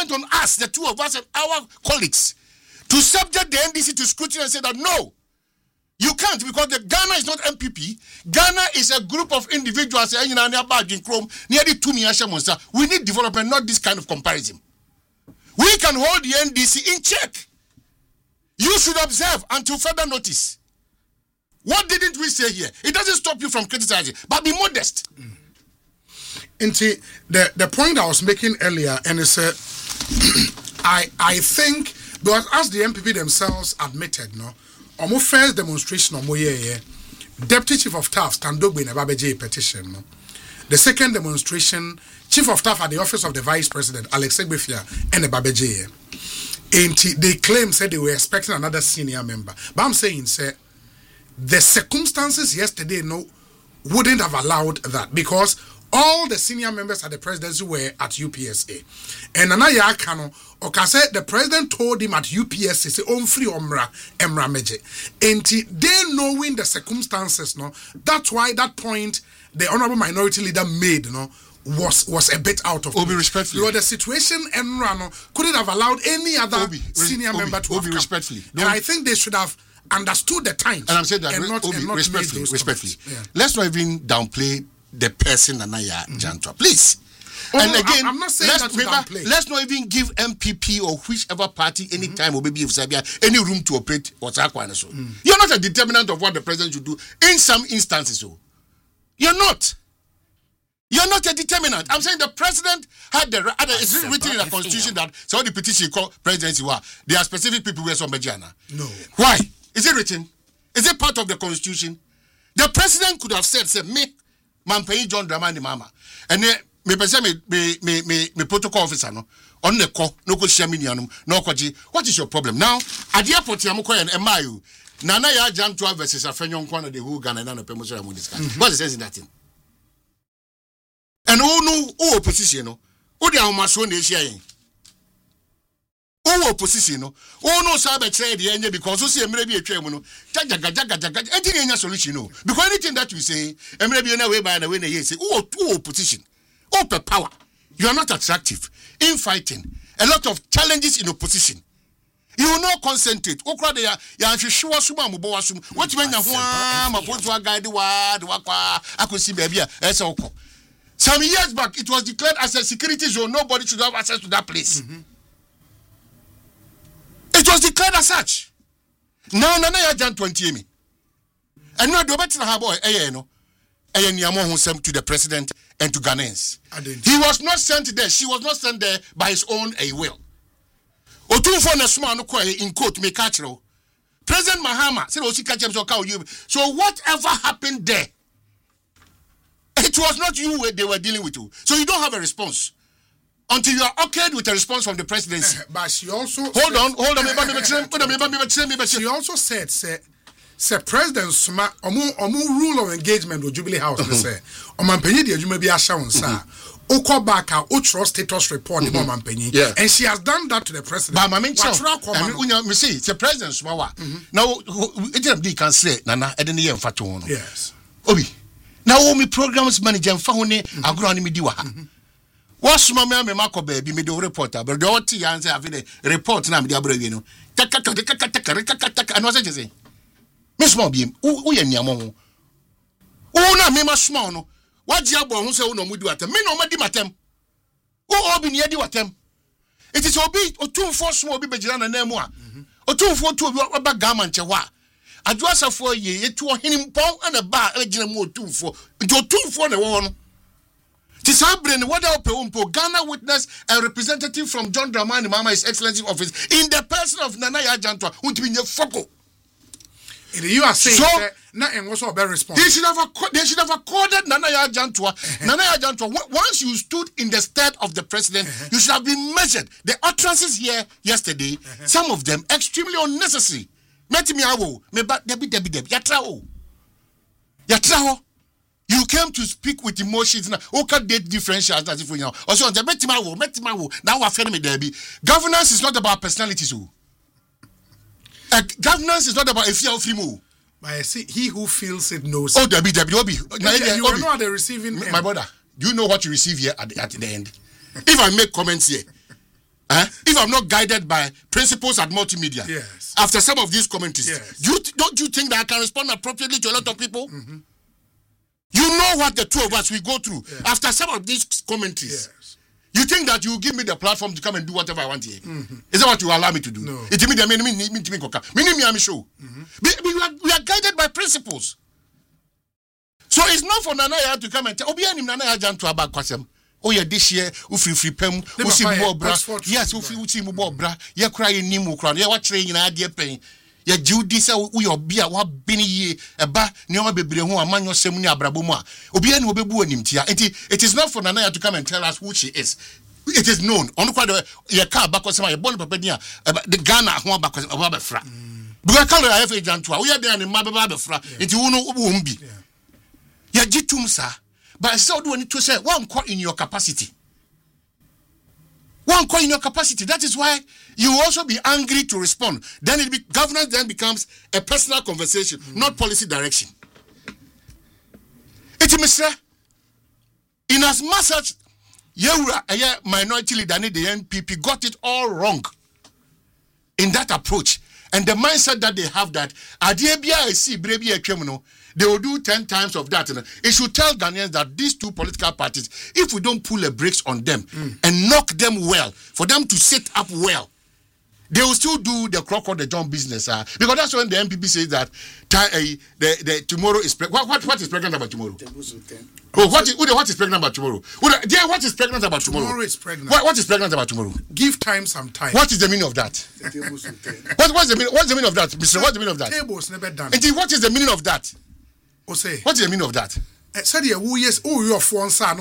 incumbent on us, the two of us and our colleagues, to subject the NDC to scrutiny and say that no, you can't, because the Ghana is not MPP. Ghana is a group of individuals. We need development, not this kind of comparison. We can hold the NDC in check. You should observe until further notice. What didn't we say here? It doesn't stop you from criticizing, but be modest. Into the point I was making earlier, and it's I think, because as the MPP themselves admitted, no, our first demonstration Deputy Chief of Staff Standogbe Nebabeje petition, no. The second demonstration, Chief of Staff at the Office of the Vice President Alex Egbefia and Nebabeje. And they claim said they were expecting another senior member. But I'm saying, sir, the circumstances yesterday wouldn't have allowed that, because all the senior members at the presidency were at UPSA. And Anaya Kano, said the president told him at UPSA, say, free Emra Meje. And they knowing the circumstances, that's why that point the honorable minority leader made, was a bit out of Obi, respectfully. Because the situation Emra couldn't have allowed any other senior member to have come. Respectfully. And I think they should have understood the times. And I'm saying that respectfully. Let's not even downplay the person Nana Jantua, please. And again, I'm not saying let's not even give MPP or whichever party any time or maybe if Sabia any room to operate what's happening. So you're not a determinant of what the president should do in some instances. So you're not a determinant. I'm saying the president had the right. It's written in the constitution that so the petition called presidency there are specific people who are some Mediana. No. Why? Is it written? Is it part of the constitution? The president could have said me, Mampei John Dramani Mama, and then me protocol officer no on the call no go share minianum no kwaji. What is your problem now? At the airport Yamoko and Emayu Nana ya Jantua versus Afenyon Kwana the who Ghana and Pemosa Mudisca. What is sense in that thing? And who opposition no? Who they are maso sharing? Who opposition no? Who no sabe trade the end because who see maybe a trade no? Jaga. Anything in solution no? Because anything that you say, maybe na way by the way they say, who opposition? Open power. You are not attractive. In fighting, a lot of challenges in opposition. You will not concentrate. What you mean? I could see baby. Some years back, it was declared as a security zone. Nobody should have access to that place. It was declared as such. Now, Nana Jan 20 me. And now, do better have boy. To the president and to Ghanaians. He was not sent there. She was not sent there by his own will. In quote, President Mahama said, so whatever happened there, it was not you they were dealing with. So you don't have a response until you are okay with a response from the presidency. But she also hold on. She also said, Sir President Suma, rule of engagement with Jubilee House. Say, Omanpenyi de adwuma bi ahya won sa. Oko back a outro status report the Omanpenyi, and she has done that to the president. But me say, Sir President Suma wa. Now, it can say Nana edeni ye mfato no. Yes. Obi. Now, me programs manager mfa ho ne agro ni me di wa ha. What's my man me mako baby me do reporter, but the oti answer have the report na me di abro wi no. And what say? Miss Mobim, who ye niamo? Oh, na me small no. What jabo who say no mudu atem? Me no madi matem. Oh, obi near di watem. It is obi o 2 4 small obi bejira na nemu a. O 2 4 2 obi oba gama nche wa. Adwasafo ye etu ohinimpon ana ba agina mu o 2 4. Nti o 2 4 na wo no. Tisabre what Oppo Ghana witnessed a representative from John Dramani Mama His Excellency office in the person of Nana Jantua who to be foko. You are saying so, nothing was a better response. They should have accorded Nana Jantua. Nana Jantua, once you stood in the stead of the president, you should have been measured. The utterances here yesterday, some of them extremely unnecessary. You came to speak with emotions now. Okay, date differentials as if we know. Also, governance is not about personalities. Governance is not about a fear of him. But I see, he who feels it knows. Oh, Obi. You are not at the receiving end. My brother, do you know what you receive here at the end? If I make comments here, If I'm not guided by principles at multimedia, yes, after some of these commentaries, yes, don't you think that I can respond appropriately to a lot of people? You know what the two of us we go through after some of these commentaries. yes. You think that you give me the platform to come and do whatever I want here? Is that what you allow me to do? No. It means me show. We are guided by principles. So it's not for Nana to come and tell Obi anim Nana Jan to abak kwasem. Oh yeah, this year free pem usi bo bra. Yes, usi bo bra. Ye cry nim ukra. Ye what train na ade pen. Ye Judy say we obi a wa bini ye eba ne o bebre ho amanyo sem ni abrabo mu a. Obi ani obebu anim tia. It is not for Nana to come and tell us who she is. It is known. On kwa ye ka abakosem ye born papa dia the Ghana ho abakosem abafra. Because call I have agent to. We are there ni mababa abafra. Enti wo no wo mbi. Ya jitum sa. But I still do need to say one call in your capacity. One call in your capacity. That is why you will also be angry to respond. Then governance then becomes a personal conversation, not policy direction. It is in as much as you a minority leader the NPP got it all wrong in that approach. And the mindset that they have that they will do 10 times of that. It should tell Ghanaians that these two political parties, if we don't pull the brakes on them and knock them well, for them to set up well, they will still do the crock or the jump business. Because that's when the MPP says that the tomorrow is pregnant. What is pregnant about tomorrow? Oh, what is pregnant about tomorrow? What is pregnant about tomorrow? Tomorrow is pregnant. What is pregnant about tomorrow? Give time some time. What is the meaning of that? What's the meaning of that, Mr. What's the meaning of that? Tables never done. And what is the meaning of that? What is the meaning of that? Said you your phone son.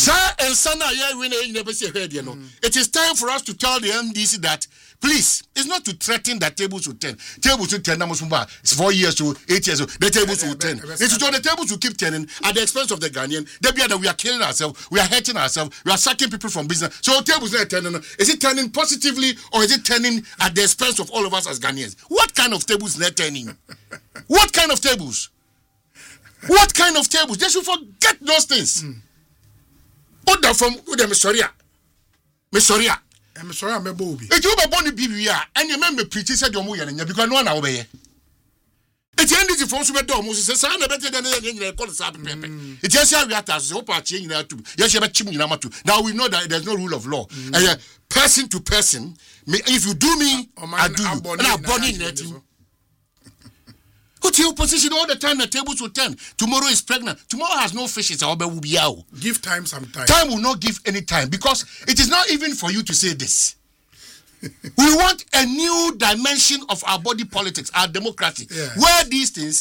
It is time for us to tell the MDC that please, it's not to threaten that tables will turn. Tables will turn. It's 4 years old, 8 years old. The tables will turn. It's to the tables will keep turning at the expense of the Ghanaian. We are killing ourselves. We are hurting ourselves. We are sacking people from business. So tables are turning. Is it turning positively or is it turning at the expense of all of us as Ghanaians? What kind of tables are turning? What kind of tables? What kind of tables? They should forget those things. Order from Misoria. Misoria. Misoria me bobi. If you be born in Bibia and you remember preaching said your moya because no one obey. It's ended the phone to do Moses said better than the call us up. It's just how we are to hope our change there too. Yes, you have a now we know that there's no rule of law. Person to person, if you do me, I do you. And I'm born in it. Put your position all the time, the tables will turn. Tomorrow is pregnant. Tomorrow has no fishes. Give time some time. Time will not give any time because it is not even for you to say this. We want a new dimension of our body politics, our democracy, where these things,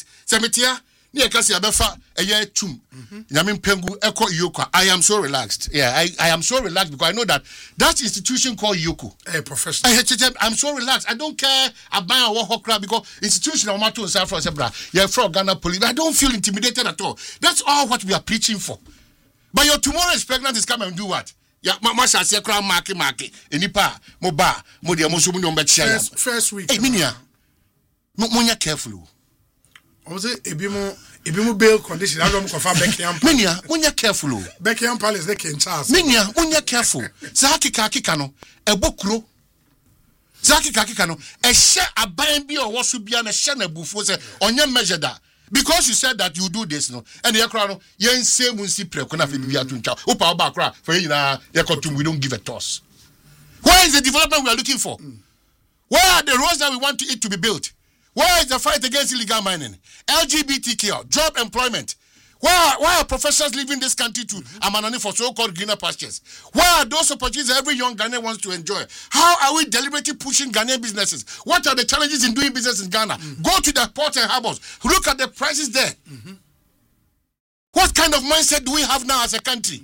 I am so relaxed. Yeah, I am so relaxed because I know that institution called Yoko. Professional. I'm so relaxed. I don't care about what because institution of Mato and South Africa, you're from Ghana police. I don't feel intimidated at all. That's all what we are preaching for. But your tomorrow is pregnant is come and do what? Yeah, Masha say crown market. Enipa, moba, modia mosumu no mbechia. First week. Hey, minia. Monya careful. Was it Ibimu bail condition? I don't confirm Beckham. Minia, monya careful. Beckham Palace they can charge. Minia, monya careful. Zaki kakikano, ebokro. Zaki kakikano, a share a bayan bi or what should be an a shana bufo say on your measure that. Because you said that you do this, no, and the aircraft, yen say munsi prekona fi bibia tuncha. Opa oba kra for you na we don't give a toss. Where is the development we are looking for? Where are the roads that we want it to be built? Where is the fight against illegal mining? LGBTQ, job employment. Why are professionals leaving this country to Amanani for so-called greener pastures? Where are those opportunities every young Ghanaian wants to enjoy? How are we deliberately pushing Ghanaian businesses? What are the challenges in doing business in Ghana? Go to the ports and harbors. Look at the prices there. What kind of mindset do we have now as a country?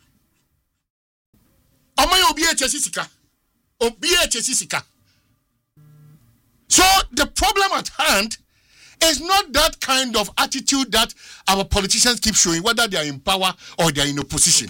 So the problem at hand is not that kind of attitude that our politicians keep showing, whether they are in power or they are in opposition.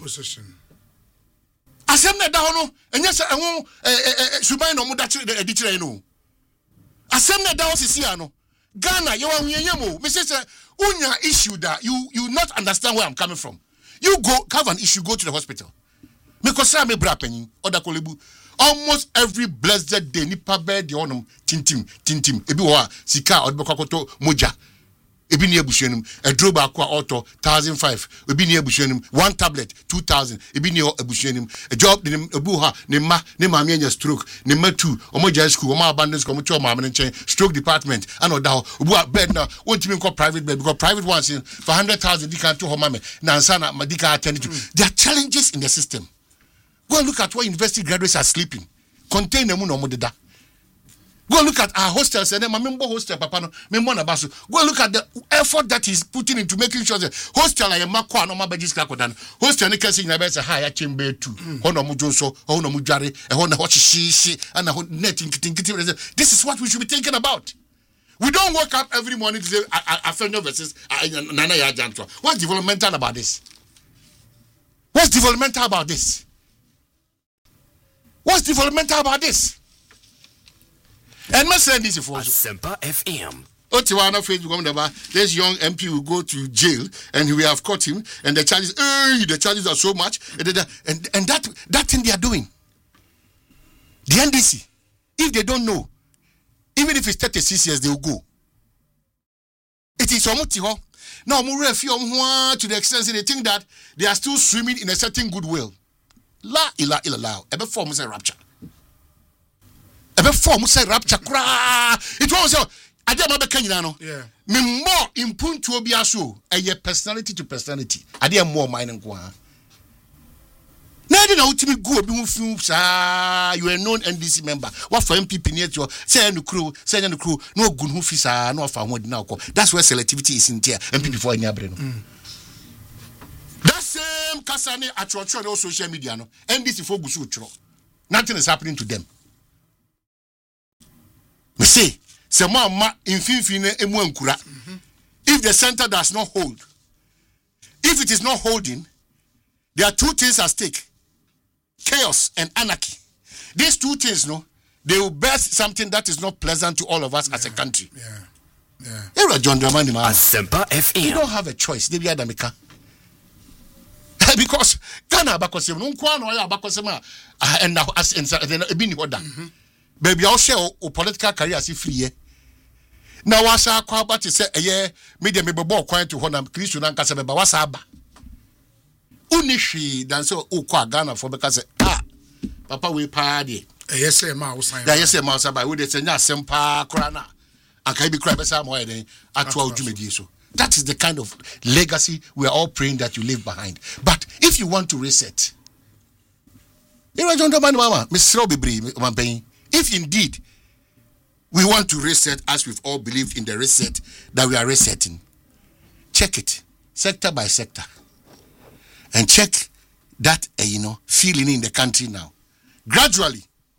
Asemna da hono enye se enwo suban no muda chire edichire no. Asemna da osisi ano. Ghana you wanyenyemo. Me say unya issue that you not understand where I'm coming from. You go have an issue, go to the hospital. Me kosa me bra panyin oda kolebu. almost every blessed day nipa bed the onum tintim ebi wo sika odbekokoto moja ebi ne abusuanum edro ba kwa auto 1,500 ebi ne abusuanum one tablet 2,000 ebi ne abusuanum a job ne ebu ha ne ma anya stroke ne ma two omoja school omo abandon school omo cho ma amene chen stroke department and oda obu bed na wontimi nko private bed because private ones for 100,000 di kan to ho mame na ansa na madika attend to. There are challenges in the system. Go and look at where university graduates are sleeping. Contain them no modeda. Go and look at our hostels and then my member hostel papa no member na baso. Go and look at the effort that he's putting into making sure that hostel like makwa no mabagis kakodan. Hostel ni kasi na be say high chamber 2. Hono mu jonso, hono mu dware, hono ho shishi and net nkiti. This is what we should be thinking about. We don't wake up every morning to say Afenyo versus Nana Yajanto. What's developmental about this? What's developmental about this? What's developmental about this? And my saying this for Asempa FM. Otiwana Facebook, this young MP will go to jail and we have caught him and the charges are so much and that thing they are doing. The NDC, if they don't know, even if it's 36 years, they will go. It is Omutiho. Now, to the extent that they think that they are still swimming in a certain goodwill. La ila la. Ebe form say rapture. Ebe form say rapture. It was so. I did my bekanyina no. Yeah. Me more impuntu obi aso. Eye personality to personality. I did more mine nko ha. Na dey na ultimate go obi hu film sa. You are known NDC member. What for MPP near to say no crew. No gun hu fi sa no fa ho di na ko. That's where selectivity is in there. MPP for any abre no. That same Kasane at on social media, no, NDC for Gusu. Nothing is happening to them. We say, if the center does not hold, if it is not holding, there are two things at stake: chaos and anarchy. These two things, no, they will birth something that is not pleasant to all of us as a country. Yeah. John Dramani, Asempa FM. You don't have a choice. They be Adamika. Because Ghana abakosem no nkwa no ya abakosem and now as in ebi ni order baby I share o political career as free now wasa akwa about say eye media me bebo kwan to honam Kristo na nkasa beba wasa aba unihwi dan so okwa Ghana for because papa we pa de yes say ma usan yes say ma usan ba we dey say nya sempa kora na akai bi kora be say mo eden atwa odwumedi so. That is the kind of legacy we are all praying that you leave behind. But if you want to reset, if indeed we want to reset as we've all believed in the reset that we are resetting, check it sector by sector and check that feeling in the country now. Gradually,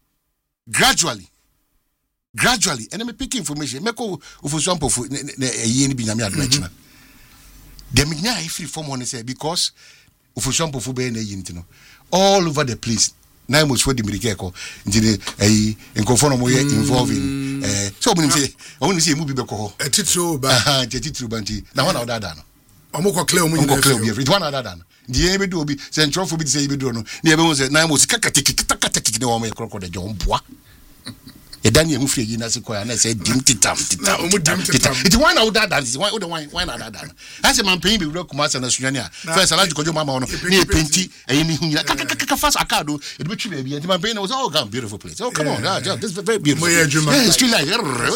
and I'm picking information. Meko ufusampo fu ye ni binyame adwachina. Dem nya free form one say because ufusampo fu be na yinti no. All over the place. Na mo so de mirike ko nti nkofo no mo ye involving so obunim say mu bi be ko ho. Etitru ba. Etitru ba nti. Na wana oda da no. Omo ko clear omo nyina clear bi. It wana oda da no. Ndi ye be do obi say ntrofo bi say ye be do no. Na ye be won say na mo sika katakataki ne wo me kroko de jomboa. Daniel Mufri Yina Sequoia and I said, Titam. It's one out that is one other than. As a man paying the rock master and Australia. First, I like to go to Mamma near Pinty and anything fast Acado, it which may be and my pain was all gone beautiful place. Oh, come on, this is very beautiful. Yeah, street like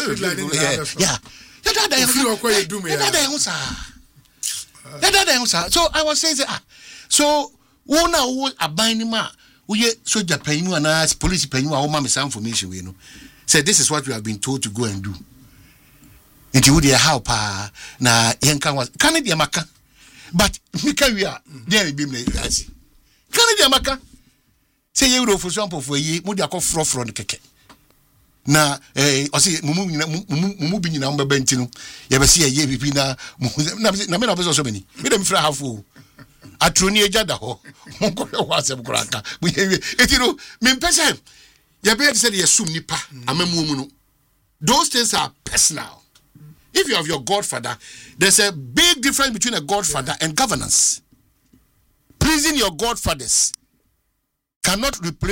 so I was saying, so one hour a binding ma, we so Japan and us police paying our mama some information, we know. Said this is what we have been told to go and do. And you would help na yankan was Canada maka. But Mika we are there be me as Canada maka. Say you for example for ye mudia ko from keke. Na o say mumu bi nyina mba bentino. Ye be say ye bibi na me na be so many. Me dem fra half atroni ejada ho. Monko wa asem kraka. Etiro me pese you better say you assume nipa amamumu. Those things are personal. If you have your godfather, there's a big difference between a godfather and governance. Pleasing your godfathers cannot replace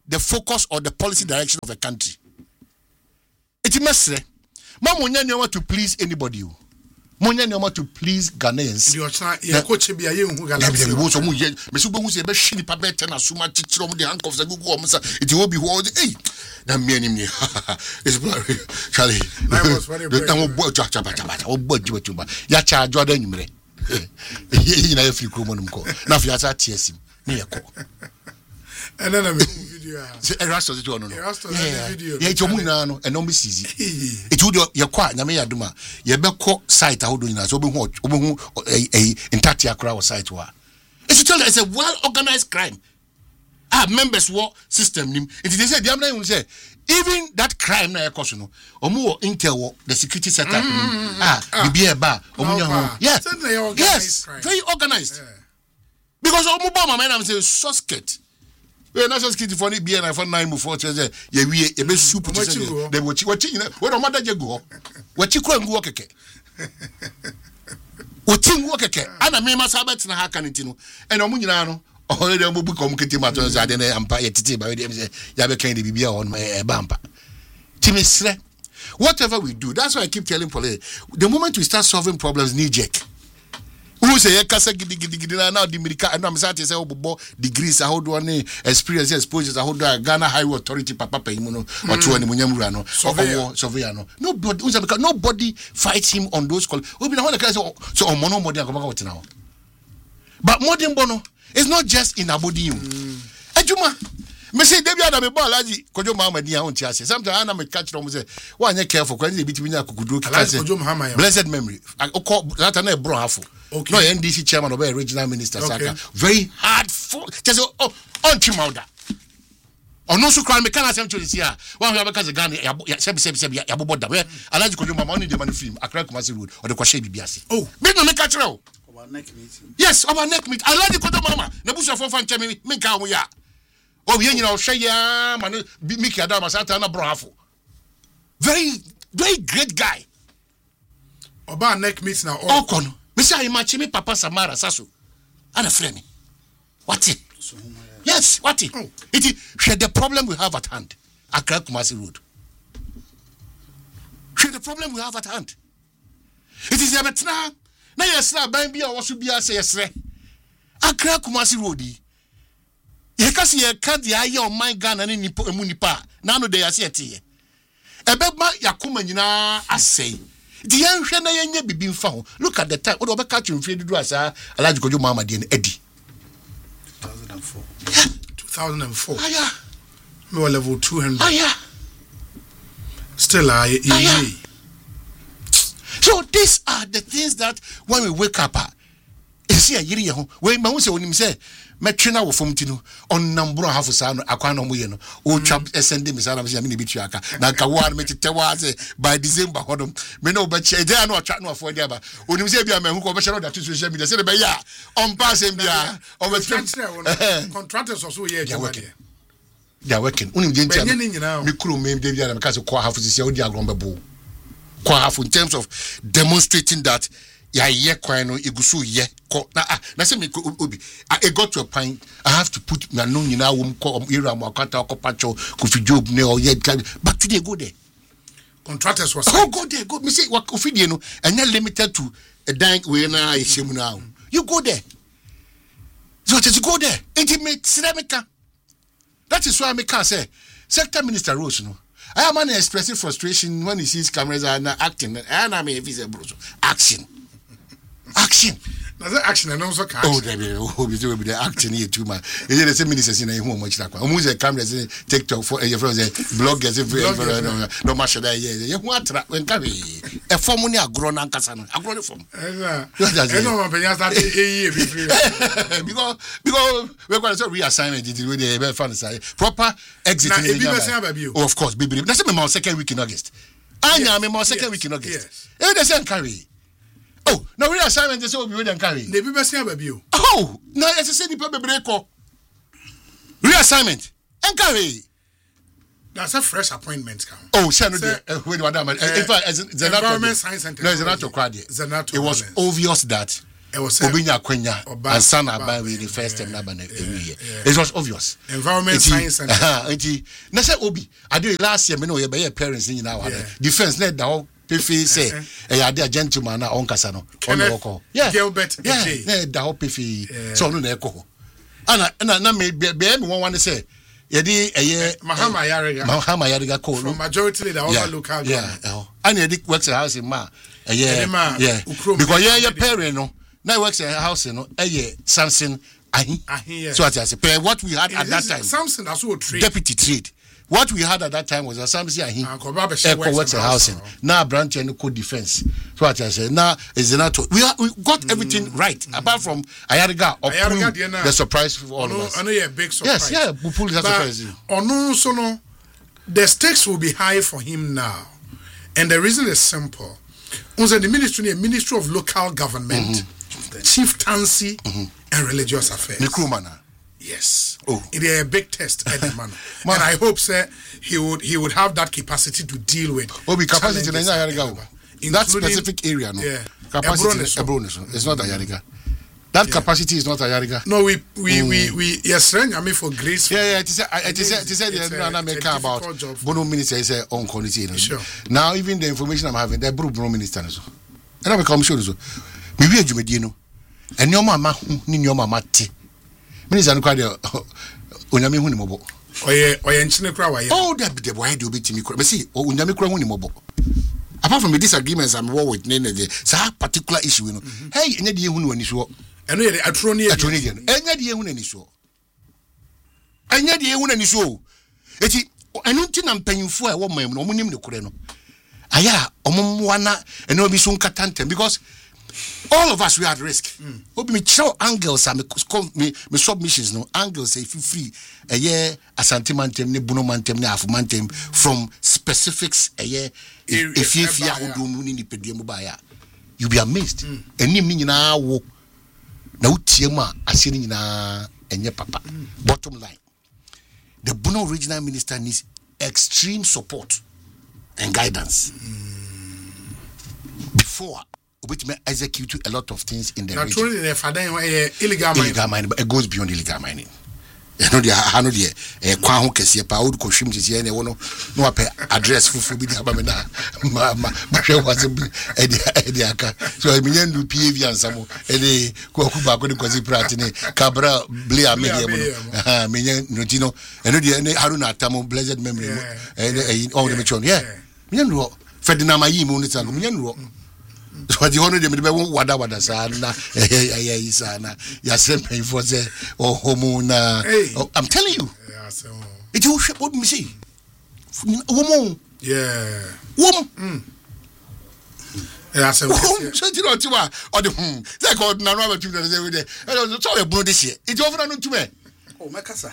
the focus or the policy direction of a country. It mesre. Ma monya nyoma to please anybody. Monya nyoma to please Ghanaians. You coach be a young Ghanaians. We so muye. Me so bo se be shini pa bete na suma chichiro mo the handcuffs a gugu omsa. It will be what hey. Na me anim ni. It's Charlie. I was very brave. Na mo bo cha o bo jiba. Ya cha adwo da nyumre. Yi na afiri kromo num ko. Na afia sa tiesim. Me yeko. And then I make video. Erastus it no. Erastus video. Yeah, it's omuna no, and no miss easy. It would your kwa nyame yaduma. Ye be ko site ahodo nyina so obehu intati akra site wa. It's tell it's a well organized crime. Members war system nim. It they say the amna you say even that crime na ekoso no. Omo intel the security setup nim. Bibia ba omunya. Yes. Yes. Very organized. Because omo ba mama na say suspect. We national security for be and for 9 before say ye wie e be soup to say they what you we no mother jego what you kwa ngu okeke what ngu okeke ana me ma sabet na ha kan ntino e no munyina no o de mo bu kom kete ma to say de na ampa ye tete ba we de say ya be kan de bibia on e ba ampa timisre whatever we do. That's why I keep telling police the moment we start solving problems knee jerk. Who say kasa gidi now the America and I'm saying say obo degrees how do one experience exposures how do Ghana Highway Authority papa pay mu no or to any munyamura no surveyor no nobody fights him on those calls. Obi na ho na so omono modern akoma ka now. But modern bono it's not just in abodi ejuma me say David Adam be alaji kojo Muhammad on tiase sometimes ana me catch them say one you careful kwani dey bitimi nya kokuduro kika blessed memory that na bro half okay. No NDC chairman or regional minister okay. Saka very hard for just on chimauda on no so crime me can asem to this here one we because Ghana sebi ya boboda we alaji kojo mama only the man film Accra Kumasi road or the kwashe bibiase me no make catch you yes our neck meet alaji kojo mama na busu for fan chemi me ka ho ya oh ye nyina o hwe ya man Miki Adama sata na bro half very great guy oba neck meet na okono me say imachi me papa Samara Sasu ana frame me what it yes what it it share the problem we have at hand Accra Kumasi road share the problem we have at hand it is a betra na yesra ban bia wo so bia say yesre Accra Kumasi road ye kasi ye ka dia ye o man Ghana ni nipo emu nipa na no de yase ete ebeba yakoma nyina asei di yanhwe na yenya bibi mfa ho look at the time o do be catch mfie dudu asa Alhaji Kojo Muhammad en edi 2004 aya me were level 200 aya still so these are the things that when we wake up see a yiri ho we ma hu se onim se metwena wo fom ti no on nambro half sa no akwa no mo ye no o twa send me sa na me ne bitu aka na ka wo an me tete wa se by December hodom me no be che dey na otwa no afo dia ba onim se bia ma hu ko be share that social media se be ya on pass em bia o be contractors also here they are working unim je ntia me kuro me dey bia na me ka se ko half se o di agron be bo ko half in terms of demonstrating that ya ye kwan no igusu ye ko na say me obi I got to a point I have to put my no nyina wom ko era mo akata ko pacho Kofi Job ne o ye but today go there contractors was go there go me say Kofi die no enya limited to a dank we na ishemu now you go there so just go there intimate ceramica that is why I can say sector minister Rose no I am an expressive frustration when he sees cameras and acting and I mean if he's a brutal action na that action and also can there be the acting here too man is the same ministers in home much like almost the cameras TikTok for your friends bloggers no matter that you want when can be a form ni agro na nkasa no agro form no man penya start because we going to reassignment it with the fund side proper exit of course baby that's my second week in August anya me my second week in August they say carry. Oh, now reassignment is so be with them carry. They be best here baby. Oh, now as I say the people break up. Reassignment and carry. That's a fresh appointment count. Oh, wait, madam. In fact, Environment Science Center. No, it's not to crowd. It was obvious that Obinya Kwenya and son Aba with the first time every year. It was obvious. Environment science and Nasa Obi. I do last year, you be parents in our defense net the Piffy say a dear gentleman on Casano. Yeah, Gilbert. Yeah, the whole Piffy so no echo. And may be one to say. Yedi Mahama Yariga call from majority the other local government. And Yedi works a house in Ma. Because your parent no now works a house no Samson so as I say what we had at that time. Samson as well trade. Deputy trade. What we had at that time was a Samson works a house in now branch and code defense. So what I say now is not we got everything right apart from Ayariga the surprise for all of us. I know you're a big surprise. Yes, we pulled that surprise. No, the stakes will be high for him now. And the reason is simple. Also, the ministry of local government, chieftaincy, and religious affairs. Yes. It is a big test at the man. And I hope, sir, he would have that capacity to deal with. Capacity in that specific area, no. Yeah. Capacity is not Ayariga. That capacity is not Ayariga. No, we yes, I mean for grace. Yeah. It is about Bono minister is on quality. Sure. Now even the information I'm having, the Bono minister and I become sure so. Maybe you medino. And your mama ni your mama ti. Minister quite Unyami Hunimobo. Or Yanchine Krawa. Oh, that be the why do be to me. But see, Unyami Krawunimobo. Apart from the disagreements I'm war with Nene, it's a particular issue. Hey, any day when you show. And we are Atronian. Any day when you show. Any day when you show. Eti, I don't think I'm paying for a woman, no monim no Kureno. Aya, Omwana, and no be soon catante because. All of us we are at risk. Obi me show angles and me submissions no angles say if you free a year asantimantem ne bunomantem ne afumantem from specifics a year if you fear odu ni pediem ba ya you be amazed enim ni nyina wo na utiem a ase ni nyina enye papa. Bottom line, the Bono regional minister needs extreme support and guidance before which may execute a lot of things in the region. Illegal mining, but it goes beyond illegal mining. You know, I know the Kwahu Kessia, Paud, Koshim, and no address for Fubi Abamena. My was Ediaka. So I mean, do PV and some Eddie Kokuba, Kosi Pratine, Cabra, Blea, Minion, Notino, and the Haruna Tamo, blessed memory, and all the Machon. Yeah, Mian Ferdinand Mayi Munitan, Mian. So the honor them wada sana sana ya sempe for say oh homuna. I'm telling you. It will shape what me see. Woman. Yeah. Woman. Yeah, so you know tiwa or the they called na no to the say we there. So we blow this year. It over no to me. Oh my casa.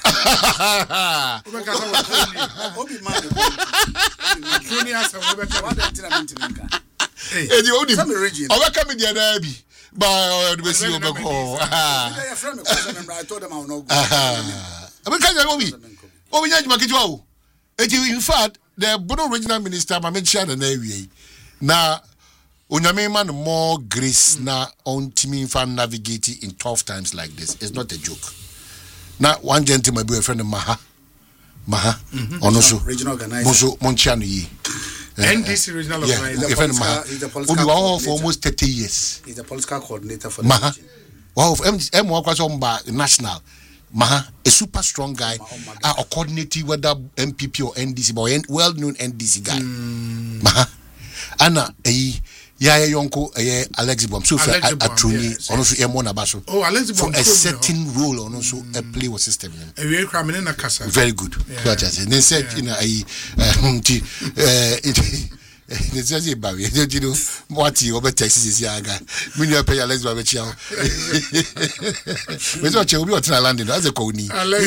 Obi man. Truly as what Hey, the only coming the other be by the Bessie of the call. I told them I will not go. In fact, the Bono regional minister, I mentioned an area. Now, Unyame man more grace na on teaming fan navigating in tough times like this. It's not a joke. Now, one gentleman, my friend Maha, also regional organizer, Moso Monchiani. NDC regional organizer. He's the political for almost 30 years. He's the political coordinator for the region. Wow, national. Maha, a super strong guy, a coordinating whether MPP or NDC, but well-known NDC guy. Maha, Anna, Yaya Yonko, Alex Bomb, so for a truly, also Emona Basso. Oh, Alex for a certain role, and also a play was system. Very good. They said, you know, it says it, Baby. You know what you over Texas is Yaga. When you pay Alex Baby Chow. We're not sure we are trying to land as a coney.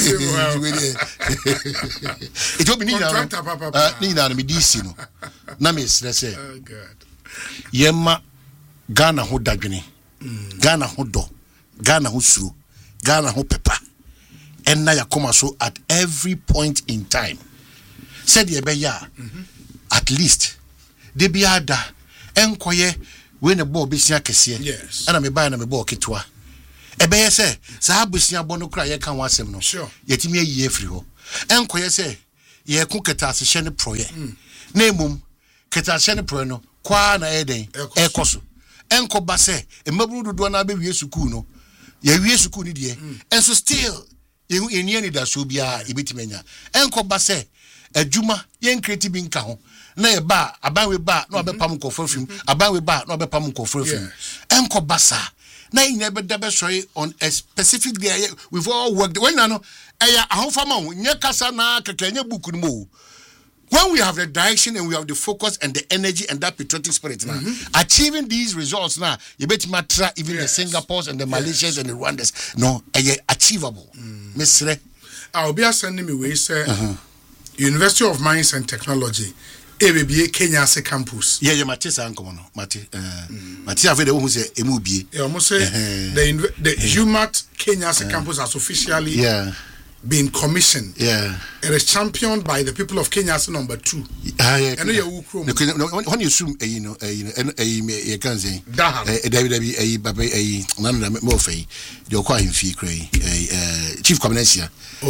It will be Nina Medicino. Namis, let's say. Oh, God. Yemma Ghana ho dadwene Ghana ho do Ghana ho suru Ghana ho pepa enna yakoma so at every point in time said ye be ya at least de biada enkoye we ne ball besia kese yes ana me buy na me ball ketwa ebeye se saa besia bɔ no kra ye kan wasem no sure yetimi ayi afiri ho enkoye se ye ku ketase hye ne proye na emum ketase ne proye no kwa na eden ekoso enkoba se emaburu dodo na be wie sukuu no ye wie sukuu ni de enso still ye ni da so bia ebetimanya enkoba se adwuma ye nkreti bi nka ho na ye ba abanwe ba na obepam nkofofim abanwe ba na obepam nkofofim enkoba sa na yin be da be soy on a specific day we've all worked when no eya ahofama nye kasa na kekanye book no mo when we have the direction and we have the focus and the energy and that patriotic spirit now achieving these results now you bet matra even the Singapores and the Malaysians and the Rwandas no achievable mesre I'll be sending me we say University of Mines and Technology EBBA Kenya se campus yeah matisa ankomo no mati ave de who say emubie almost say the UMAT Kenya se campus has officially been commissioned. Yeah. It is championed by the people of Kenya as number 2. Yeah. And you when you assume you can say David Babe none of them more fee. You're quite in fee cray chief commercial.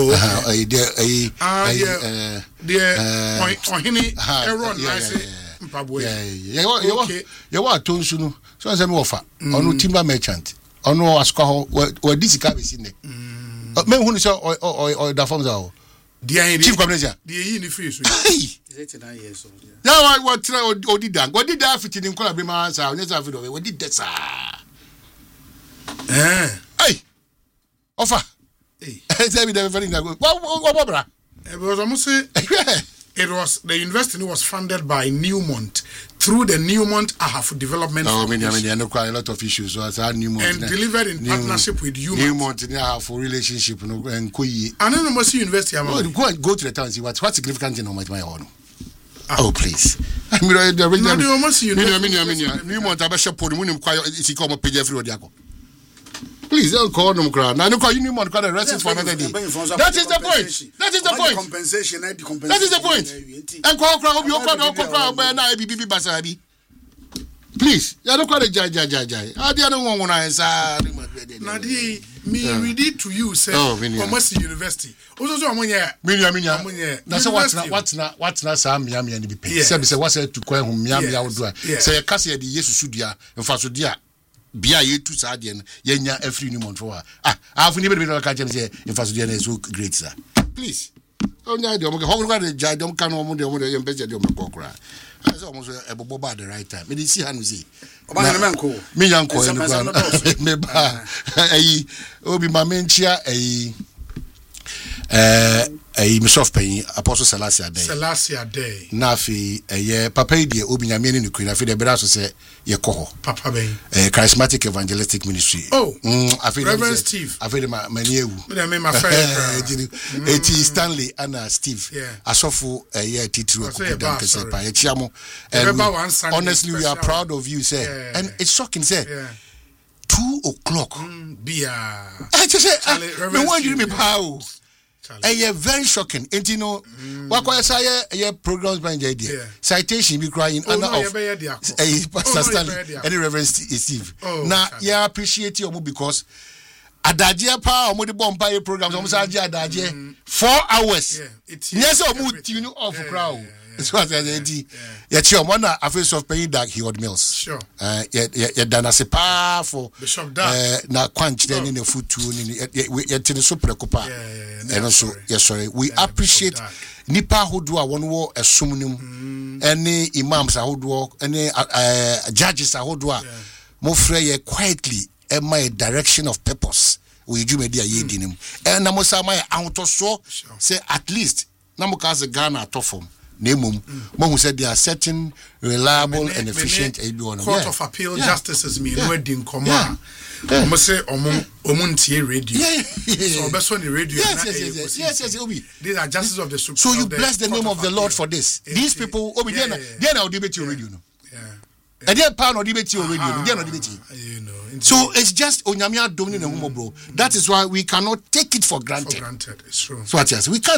You are Tonsunu. So as a offer on timber merchant. On no asco or this cabin. Men who is or the forms are chief commander. The in the face. 89 years old. Now I what try or did that. What did that fit in Colabima? What did that? Hey, offer. Hey, tell me the very good. What, it was almost it was the university was funded by Newmont through the Newmont Ahafo Development. I mean, I know quite a lot of issues. So as Newmont and delivered in partnership with Newmont and Ahafo relationship and Kui. I don't know university. Go to the town and see what's significant in my own. Oh please. I mean, Newmont Abasha Podium quiet. Is he come up page every day? Please don't call them crowd. Now, look how you need more to arrest for another day. That is the point. That is the point. Compensation. That is the point. And call crowd, you crowd, but now be basabi. Please, you don't call it jai. I don't want to answer. Nadi, me read it to you, sir. Almost university. Also, I'm here. Minya. That's what's not some Miami and be paid. Say, what's it to call him Miami? I would do. Say, a Cassia, the Yesu Sudia, and Fasudia. Bia ye tu sadien yenya every new month for I've never been catch them say in Fasudia is so great sir please don't die dem go go the jai dem kan omo dem dem pese dem go kra so almost a bobo at the right time me see hanu see me yanko me ba ayi obi ma menchia ayi misof pay Apostle Selassie Day na fi papa die obi nyame ne kura fi de bra so say ye koho papa ben charismatic evangelistic ministry Reverend Steve afede mani ewu me my friend eti Stanley and Steve asofo titru okudan kese pa ye chiamo and honestly we are proud of you sir and it's shocking sir 2 o'clock bia I just say me want you me power very shocking. And you know, what I say, programs by idea. Citation be crying honor of Pastor Stanley and Reverend Steve. Now, yeah, appreciate you because Adajia power or the bomb programs almost Adajia 4 hours. Yes, or mood you know of crowd. It's what I said. Yet your one a face of paying that he had meals. Sure. Yet done as a powerful Bishop Dark. Now quench then in the food tune yet in the super copa. And also, yes, sorry. We appreciate Nipa who do a one war a sumnum, any imams who do any judges who do more free quietly and my direction of purpose. We do media yedim. And Namosa my out so say at least Namukas the Ghana tofum. Nemum, Mohu said they are certain, reliable, and efficient. Court of Appeal justices mean wedding command. Almost say Omuntie radio. So best on the radio. Yes, Obi. These are justices of the Supreme. So you bless the name of the Lord for this. These people, Obi, they are now debate your radio. And they're pound or debate your radio. They're not debating. So it's just Onyamia Dominion and Humo, bro. That is why we cannot take it for granted. It's true. So yes, we can't.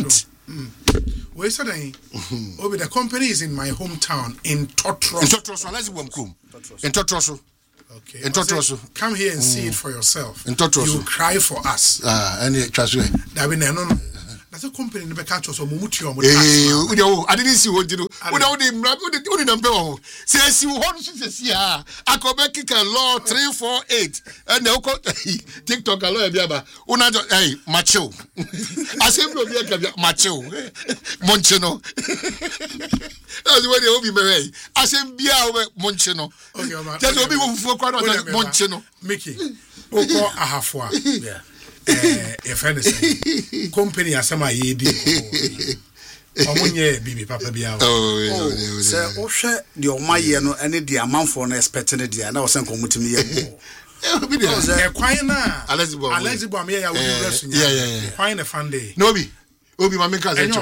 Where is that? Obi, the company is in my hometown in Totroso. In Totroso, let's go in Totroso. Okay. In Totroso. Come here and see it for yourself. In Totroso. You cry for us. And trust me. That we no. That's a company in the catch us or Mumuti or I didn't see what you do. Without him, what did I says you want to see her. I come back a law 348 and now TikTok a lawyer biaba. Una hey macho. I say macho. Monchino. That's what they will be married. I say bia Monchino. Okay, just will be for Monchino. Mickey. Oko ahafwa. Yeah. If anything, company as some yedi. Omunye bibi papa bia. Say o hwe de o maye no ene de amanfo no expecting de na o sen komutimi ye. Kwan na Alexibo am ya we resunya. Yeah. Kwan na Sunday. No be. Obi ma menka say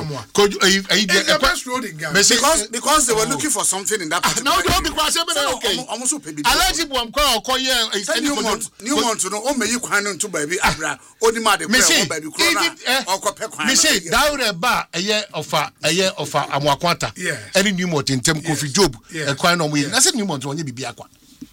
because they were looking for something in that particular. Now don't because okay. Almost pay Alexibo am kwa new month no o meyi kwan no to baby abra oni ma de kwan baby kwan na okopɛ kwan. Me say daure ba eye ofa amwakwata any new month intem Kofi Job e kwan no mo yi na say new month onye bibi akwa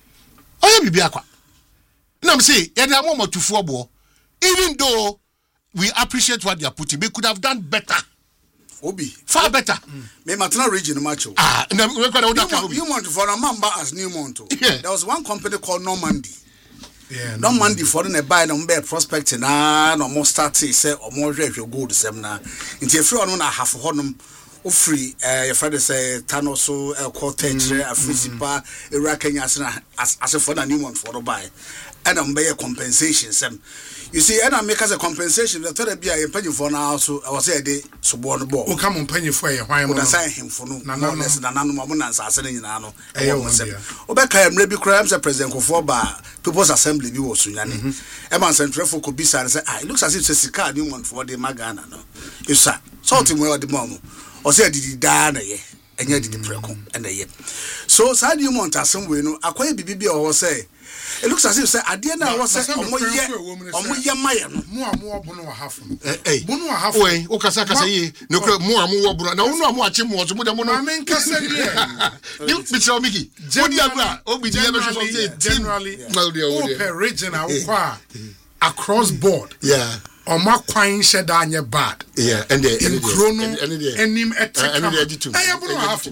na me say ye dey am matufo obo even though we appreciate what they are putting. They could have done better. Obi. Far better. Me matana region macho. You want for a member as New Monto. Yeah. There was one company called Normandy. Yeah. Normandy for the buy no be prospecting no more start say or more if you go the seminar. Into a free on half honum free your friend say Tanoso Quartet Afrisipa Irakenya as a for the New Month for the buy. And be a compensation some. You see, and I make us a compensation. The third be a penny for now, so I was a day so born ball. Oh, come on, penny for you. Why am I saying him for no less than Nanomamunas are sending in Ano? Obeka, maybe crabs a president for bar, People's Assembly, you was Sunyani. Eman Central could be sad and say, it looks as if it's a car new one for the Magana. No, you sir, salting well at the moment. Or say, did he die? And yet did the precon and a year. So, sad you want us somewhere, no, I quite be or say. It looks as if say Adiana was say omo ye maye no mo bono wa half no bono wa half we o kasa yi no mo bono na unu mo ache mo so mo de mo no men kasa ye you bitro miki odi agura o bi je be so say generally per regional kwa across board yeah Oma kwan sheda anye bad. Yeah, and the enim etika. And the editu. I have no half.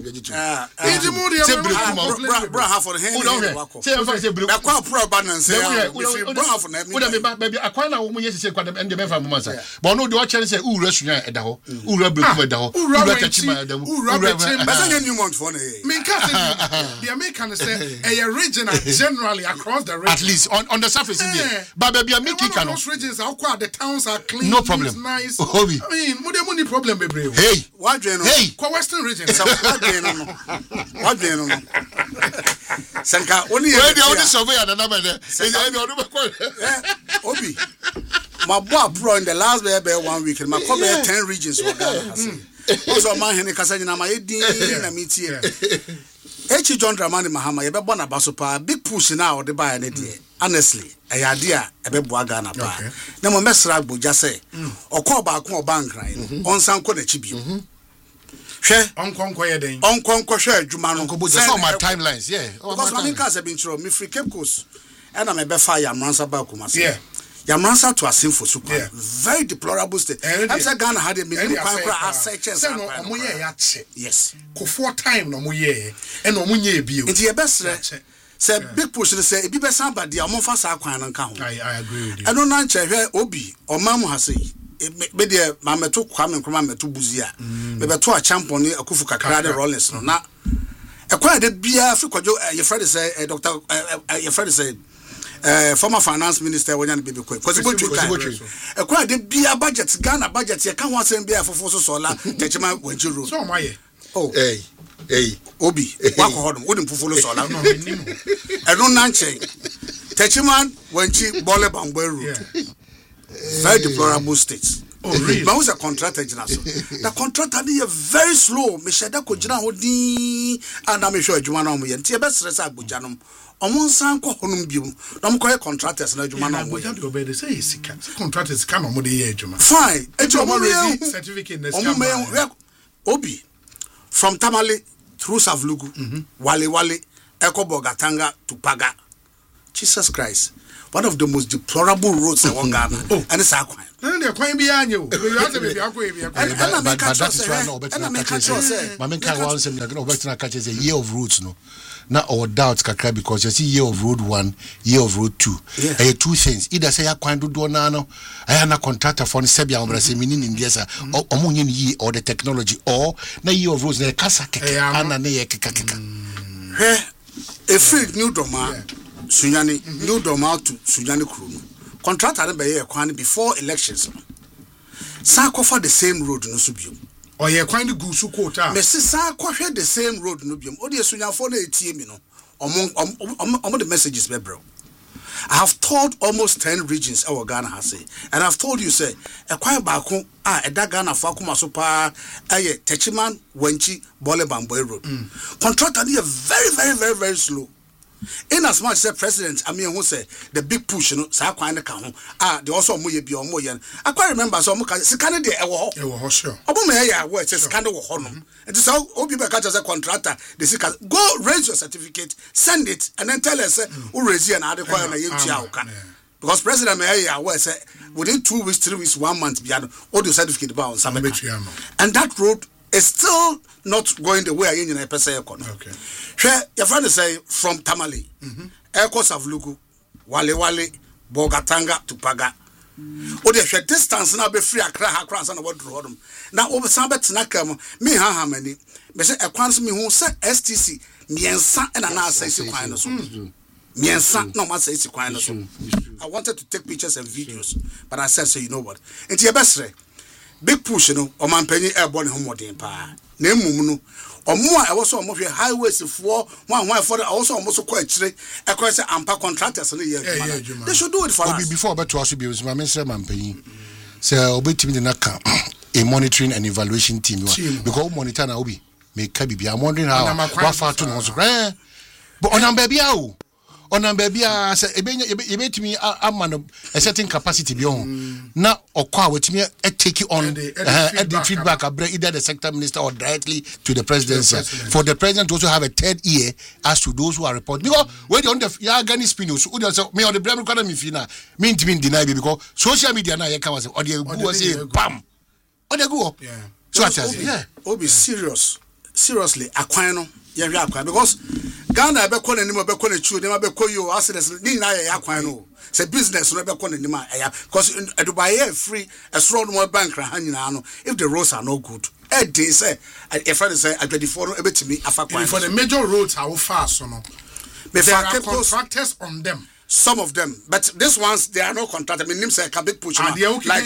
Bra half for the hand. Say bra kwa pro balance. Bra half na me. Woda baby akwan na wo munye sese kwada and the mefa mama say. But no de o chere say ura sunya eda ho. Ura brekum eda ho. Ura kachima eda ho. Ura betim. Basa new month for na. Me can say the American say a regional generally across the region. At least on the surface in there. But baby Mickey can. Those regions are quite the towns are clean. No problem. Nice. Hobby. I mean, money problem, baby. Hey, what do you know? Hey, Western region. What do you know? Sanka, only the only surveyor the number there. Obi. My boy pro in the last 1 week, my cover 10 regions. Also, my Henry Casagina, my na meet here. H. John Dramani Mahama, you be born a basopa, big push now, the buy an idea. Honestly, a idea, a bit Boagana. No more mess rag, just say, or call back more bank crying on some corner chibi. Share on Conquer Jumano, my timelines, yeah. Because my cars have been through me free Cape Coast, and I'm a befire Yamransa Bakumas. Yeah. Yamransa to a sin for super. Very deplorable state. I'm saying Ghana had a million searches. Yes. Go 4 times no more year, and no more year bill. It's your best. Say big push to say, it be best somebody, I'm on fast. I agree with you. I don't know, Obi or Mamu has said. Maybe Mamma took Kwame Krama to Buzia. Maybe to a champion, a Kufuka Crowder Rollins. No, not acquired the beer. Your friend say, Doctor, your friend said. Former finance minister when you be quick. Possible to acquire the beer budget, Ghana budget. You can't want to be a for solar. Judgment when you so my hey, Obi, walk on, wouldn't follow solar. I don't answer. Techiman when she Bolle Bamberu. Very deplorable states. Oh, really? But who's a contractor? The contractor is very slow. Me share that kojina odi, and I'm sure you wanna me. Tia best stress abujanum. Omon san ko honum bium. Dom ko contractors na juma na mo. They say sika. Contractors can no mo dey here juma. Fine. It's already certificate in the Obi from Tamale through Savlugu, Wale, Eko Bogatanga to Paga. Jesus Christ. One of the most deplorable roads in Ghana. And it's Aquan. No, they're quite behind you. But that is why no catches a year of roads, no. Now our doubts kakra because you see year of road 1, year of road 2. Yeah. Two things. Either say I can't do no. I am a contractor for Sebia or meaning in India or Omunion ye or the technology or na year of roads na kasa and a kaka. A free new doma Sunyani new doma to Sunyani Krum. Contractor by year before elections. Sako for the same road no subium. Or you're quite the goose quota. Messi Sako the same road nubium. Odi Sunya for the ATM, among the messages, bro. I have told almost 10 regions our Ghana has say, and I've told you say a quiet baku a Ghana Fakuma Super Techiman Wenchi Bole Bamboy Road. Contractor are very slow. In as much as the president, I mean, who say the big push, you know, so I can't they also moye be on moyen. I quite remember so much. Scandal de ewo sure. Obumaya, where it's a scandal of honor. It is how Obi catch as a contractor. They say, go raise your certificate, send it, and then tell us who raise and other choir and because President Maya, where say within 2 weeks, 3 weeks, 1 month, beyond all the certificate about some and that road is still not going the way I in a person. Okay. Your friend say from Tamale, Eko Savlugu, Wale, Bogatanga to Paga. O de hwe distance na be free akra ha kran na wodro hodum. Na obesan betenaka mo me ha mani. Me say ekwan so me hu say STC miensa na na asase kwan no so. Miensa no ma asase kwan no so. I wanted to take pictures and videos, but I said so you know what. Enti e besre big push no omanpanyi airborne homodin pa. Na emum no omo a ewo so omo hwe highways for one for also omo so kwa akire e kwa say ampa contractors no here. They should do it for us. Before but to also be my minister manpanyi. Say obetimi de naka a monitoring and evaluation team because monitor na obi make bibia. I'm wondering how what far to no so. But on baby how on baby say ebetimi amano a certain capacity be on na okwa wetimi take on the feedback either the sector minister or directly to the presidency for the president to also have a third ear as to those who are reporting because when on the Ghanaian spinos who say me on the blame record me fina me deny because social media na yeka was or the go say bam or the go so Obi seriously akwan no ye akwan because Ghana be call animo be call chu dem be call you accidents ni na ya akwan no say business no be call animo because Dubai free a strong more bank ra hanyina no if the roads are no good they say if I say adwadifor no ebetimi afa kwan for the major roads how far so no there are contractors on them. Some of them, but these ones they are not contracted. I mean, names like a big push. Like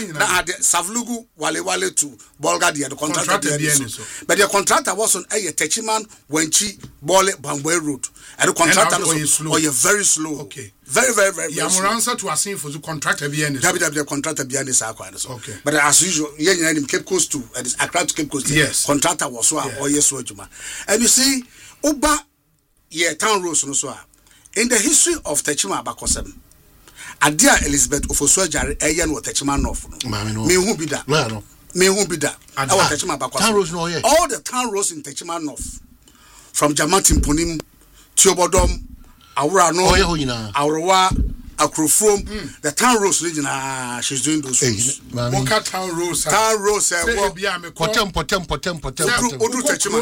Savlugu, Wale to Bolgadia, the contractor. But the contractor was on a Techiman, Wenchi, Bole, Bambwe route. And the contractor was very slow. Okay. Very slow. Answer to a scene for the contractor behind the contractor behind this. Okay. But as usual, Cape Coast to Accra to Cape Coast. Yes. Contractor was so or yes, and you see, Uba, town roads no so. In the history of Techima Abakosem, Adia Elizabeth Ofoswajari Ayan or Techima North. Me who be that? Me who be that? Our Techima Abakosem. All the town roads in Techima North, from Jamatin Punim, Tiobodom, Aurano, Aurawa, Akrofrom, the town roads region. She's doing those roads. Moka town roads. Town roads. Potem. Odru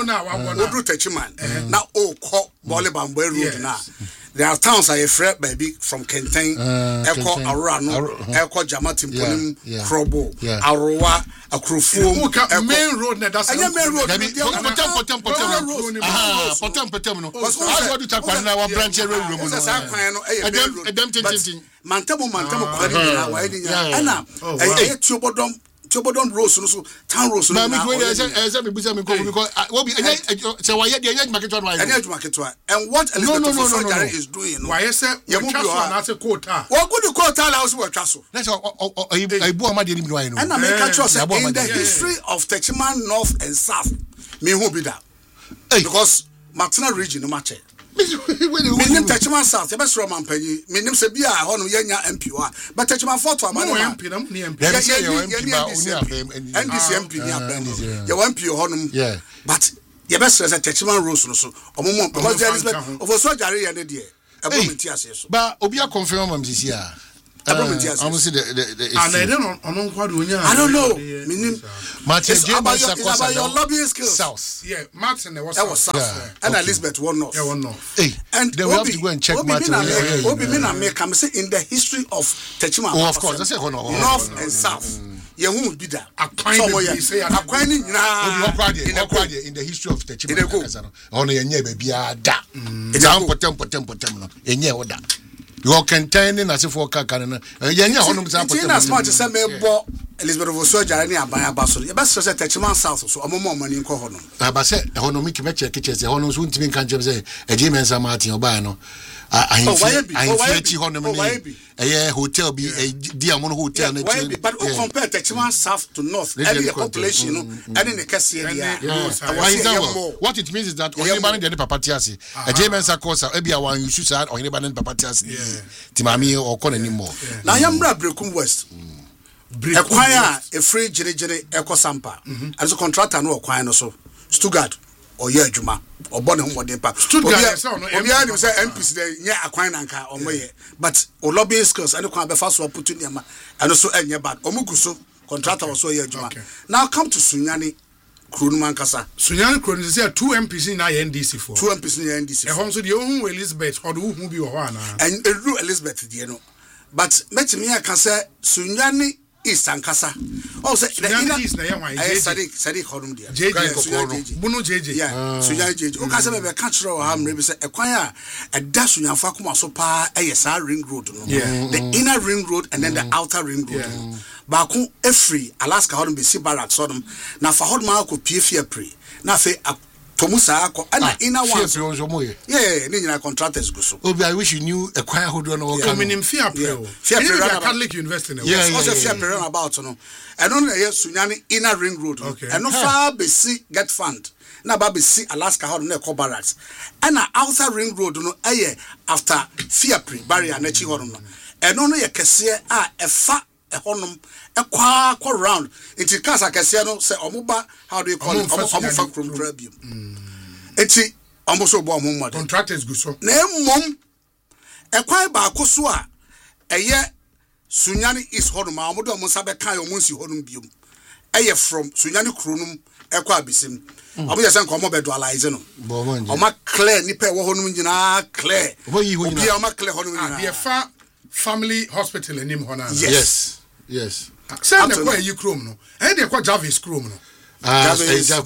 Techiman. Now, Bole Bambwe Road now. There are towns I have baby from Kenten, Eko Arano, Eko Jamatin Punim, Krobo, Arowa, Akrofrom, main road. That's a main road. Potem. I want to talk about our branch road. Mantamo, Anna, Tiobodom. Tobodon Rose so town Rose na me go there say me busa me go because what be say why dey market one and what Elizabeth is doing why say you na say quota what good quota na so watwa so let's ibu amade ni no and I make sure in the history of Techiman North and South me who be that because Martina region no match Minim Techiman South, the best Roman Penny, Minim Sabia, Honor Yenya MP, but Techiman Photo, I'm MP, MP, your MP, Honum, but your best as a Techiman Rose, or more, because there is over so Jari and the dear. But Obia confirm this year. I don't know. Martin, it's about your lobbying skills. South. Yeah, Martin, that was South. And Elizabeth one north. Yeah, one north. Hey, and then we have to go and check Martin. Obi Mina make come say in the history of Techiman. Oh, of course. I say North and South. You won't be there. Acquiring in the history of Techiman. Only a near baby da. It's a you are contending as if for Kakana. As much as I may bought Elizabeth was so jarring by a basel. The best was a Techiman South, so I'm more money in Cohono. I said, I want to make a kitchen, the Honos wouldn't even can't say a Jim and San Martin Obano. I hotel be a Diamond hotel. But compare Techiman South to North, every population, and in the Cassia. What it means is that anybody did Papatiasi, a James Sakosa, Ebia one you should say, or anybody Papatiasi, Timami or Con anymore. Now, I am Brabrecum West. Acquire a free Jere Eco Sampa as a contractor, no acquire so Stuttgart. Or Juma or Bonham or Depa. Stuttgart say MPs there, yeah, acquire anchor or way. But or lobbying skills, and the first one put in Yama and also any bad Omukuso contractor or so here Juma. Now come to Sunyani Krunman Kasa. Sunyani Krun is there 2 MPs in INDC for 2 MPs in INDC. A home to the own Elizabeth or who be one and Elizabeth, you know. But met me, I can say Sunyani. East and Kasa. Oh, say the East, Sadiq Hodum, JJ, Bruno JJ, yeah, Suya JJ. Oh, Casa, a cultural ham, maybe say acquire a dash in Fakuma so pa, ASR ring road, the inner ring road and then the outer ring road. Baku, every Alaska Hodum be Sibarak Sodom, now for Hodma could PF pre, now say a Tomusa and inner one. Yeah, then contractors go so. Oh, I wish you knew a choir who don't know coming in Fear Catholic University. Yes, also Fear about no. And only yes, Sunyani inner ring road. Okay. And no far be see get fund. Now baby see Alaska how no call barracks. And outer ring road no aye after Fear pre barrier nechi hono. And only a cashier a fat a honum a qua round. It's casa casino say omuba how do you call it? Omufa from Drabium. It's almost a bomb mother. Contractors go so. Name mum a quite bakosua a year Sunyani is Honuma, Modo Monsabe Kayo Munsi Honum Bium. A year from Sunyani Krunum, Equa Bisim. I'm just saying, come over to Alizano. Oma Claire, Nipe Honumina, Claire. What you will be a Maclare Honumina. Be a far family hospital in Nimhona. Yes. Send the way you chrome no. And they quite Jarvis chrome no. Jarvis. I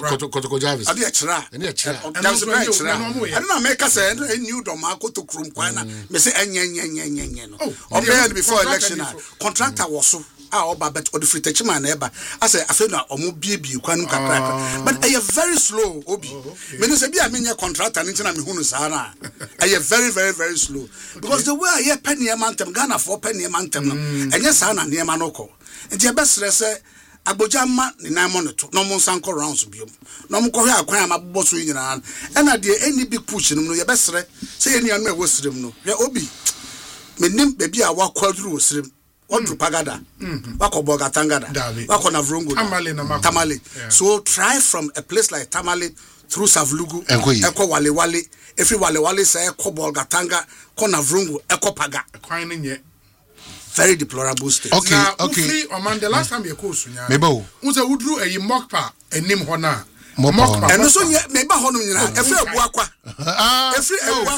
don't make us a new Domaco to Krum Quana. May say, and before election, contractor was so. But or the free Techiman ever. I say, I feel now, or more baby, you can't crack. But I am very slow, Obi. Menisabia, I mean, your contract and internet Hunusana. I am very, very, very slow. Because the way I hear penny a mountain, Ghana for penny a mountain, and yes, Anna near Manoko. And your best say, Abojama, the Namono, no more Sanko rounds of you. No more Korea, Quam, boss in and I did any big push in your best say any other was them. No, your Obi. Menim baby, I walk through stream. What to Pagada, Wako Bogatangada, Wako Navrungu, Tamale. So try from a place like Tamale through Savlugu, Eko Wale Wale, every Wale Wale say Eko Bogatanga, Konavrungu, Eko Paga. Very deplorable state. Okay. Oman, the last time you called Sunya, Mebo, who's a woodru a mockpa, a name Hona. And also, maybe Honum, every Wakwa. Every